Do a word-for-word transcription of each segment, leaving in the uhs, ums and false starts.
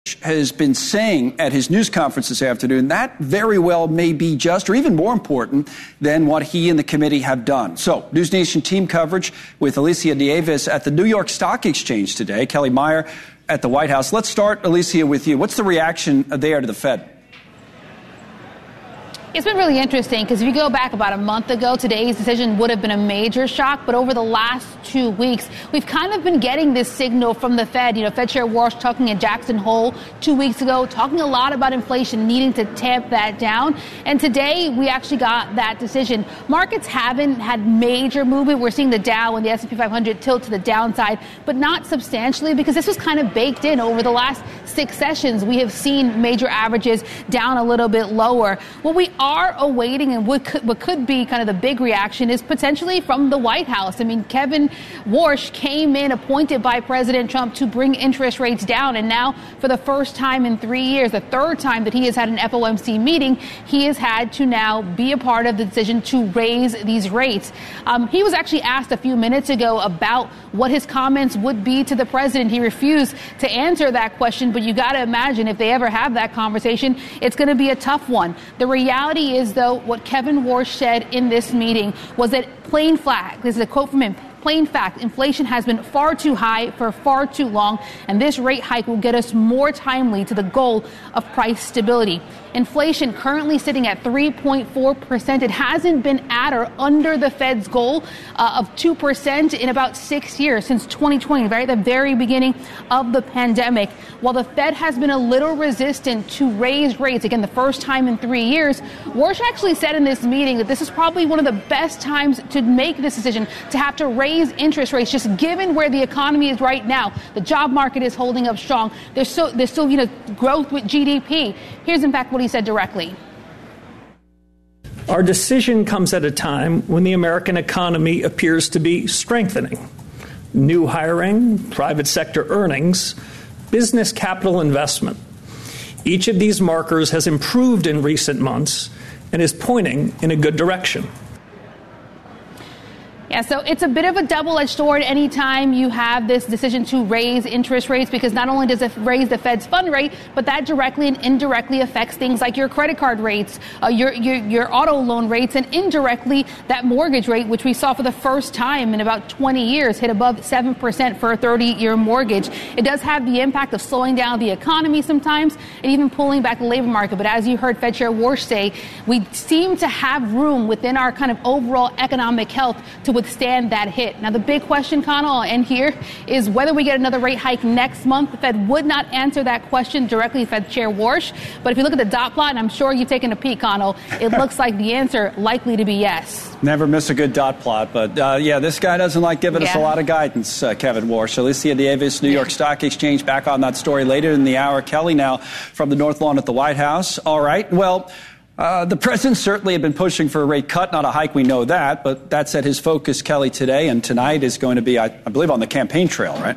has been saying at his news conference this afternoon, that very well may be just or even more important than what he and the committee have done. So, News Nation team coverage with Alicia Nieves at the New York Stock Exchange today, Kelly Meyer at the White House. Let's start, Alicia, with you. What's the reaction there to the Fed? It's been really interesting because if you go back about a month ago, today's decision would have been a major shock. But over the last two weeks, we've kind of been getting this signal from the Fed. You know, Fed Chair Warsh talking at Jackson Hole two weeks ago, talking a lot about inflation, needing to tamp that down. And today we actually got that decision. Markets haven't had major movement. We're seeing the Dow and the S and P five hundred tilt to the downside, but not substantially because this was kind of baked in. Over the last six sessions, we have seen major averages down a little bit lower. What we are awaiting and what could, what could be kind of the big reaction is potentially from the White House. I mean, Kevin Warsh came in appointed by President Trump to bring interest rates down. And now for the first time in three years, the third time that he has had an F O M C meeting, he has had to now be a part of the decision to raise these rates. Um, he was actually asked a few minutes ago about what his comments would be to the president. He refused to answer that question, but you got to imagine if they ever have that conversation, it's going to be a tough one. The reality is, though, what Kevin Warsh said in this meeting was that plain fact, this is a quote from him, plain fact, inflation has been far too high for far too long, and this rate hike will get us more timely to the goal of price stability. Inflation currently sitting at three point four percent. It hasn't been at or under the Fed's goal uh, of two percent in about six years, since twenty twenty, right at the very beginning of the pandemic. While the Fed has been a little resistant to raise rates, again, the first time in three years, Warsh actually said in this meeting that this is probably one of the best times to make this decision, to have to raise interest rates, just given where the economy is right now. The job market is holding up strong. There's so there's still, you know, growth with G D P. Here's, in fact, what he said directly. Our decision comes at a time when the American economy appears to be strengthening. New hiring, private sector earnings, business capital investment. Each of these markers has improved in recent months and is pointing in a good direction. Yeah, so it's a bit of a double-edged sword anytime you have this decision to raise interest rates, because not only does it raise the Fed's fund rate, but that directly and indirectly affects things like your credit card rates, uh, your, your your auto loan rates, and indirectly that mortgage rate, which we saw for the first time in about twenty years, hit above seven percent for a thirty-year mortgage. It does have the impact of slowing down the economy sometimes and even pulling back the labor market. But as you heard Fed Chair Warsh say, we seem to have room within our kind of overall economic health to withstand that hit. Now, the big question, Connell, I'll end here, is whether we get another rate hike next month. The Fed would not answer that question directly, Fed Chair Warsh. But if you look at the dot plot, and I'm sure you've taken a peek, Connell, it looks like the answer likely to be yes. Never miss a good dot plot. But, uh, yeah, this guy doesn't like giving yeah. us a lot of guidance, uh, Kevin Warsh. Alicia Nieves, New York yeah. Stock Exchange, back on that story later in the hour. Kelly now from the North Lawn at the White House. All right, well, Uh, the president certainly had been pushing for a rate cut, not a hike, we know that. But that said, his focus, Kelly, today and tonight is going to be, I, I believe, on the campaign trail, right?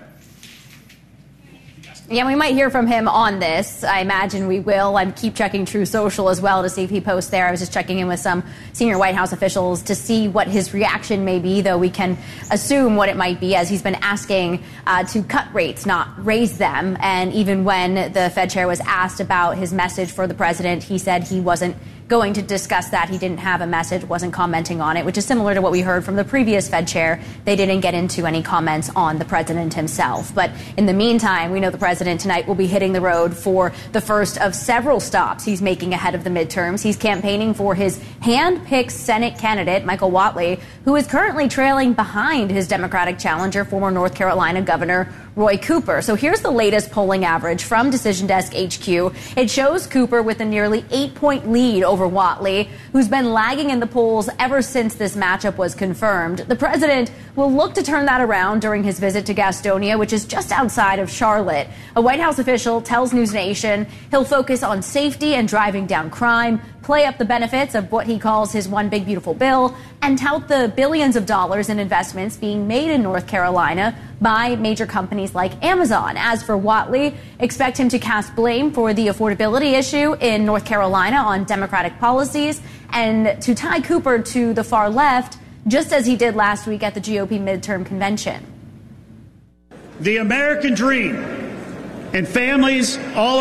Yeah, we might hear from him on this. I imagine we will. I keep checking True Social as well to see if he posts there. I was just checking in with some senior White House officials to see what his reaction may be, though we can assume what it might be, as he's been asking uh, to cut rates, not raise them. And even when the Fed chair was asked about his message for the president, he said he wasn't going to discuss that. He didn't have a message, wasn't commenting on it, which is similar to what we heard from the previous Fed chair. They didn't get into any comments on the president himself. But in the meantime, we know the president tonight will be hitting the road for the first of several stops he's making ahead of the midterms. He's campaigning for his hand-picked Senate candidate, Michael Whatley, who is currently trailing behind his Democratic challenger, former North Carolina Governor Roy Cooper. So here's the latest polling average from Decision Desk H Q. It shows Cooper with a nearly eight-point lead over Whatley, who's been lagging in the polls ever since this matchup was confirmed. The president will look to turn that around during his visit to Gastonia, which is just outside of Charlotte. A White House official tells News Nation he'll focus on safety and driving down crime, play up the benefits of what he calls his One Big Beautiful Bill, and tout the billions of dollars in investments being made in North Carolina by major companies like Amazon. As for Whatley, expect him to cast blame for the affordability issue in North Carolina on Democratic policies, and to tie Cooper to the far left, just as he did last week at the G O P midterm convention. The American dream and families all